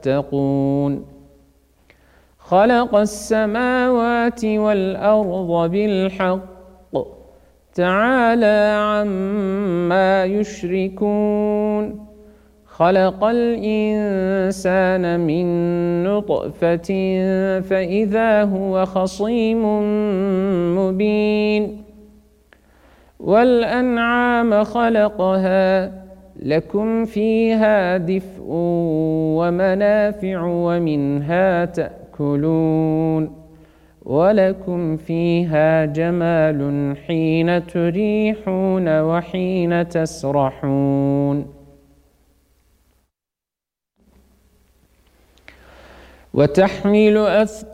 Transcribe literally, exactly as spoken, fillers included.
تتقون خلق السماوات والأرض بالحق تعالى عما يشركون خلق الإنسان من نطفة فإذا هو خصيم مبين والأنعام خلقها لكم فيها دفء ومنافع ومنها تأكلون ولكم فيها جمال حين تريحون وحين تسرحون وتحمل أثقالكم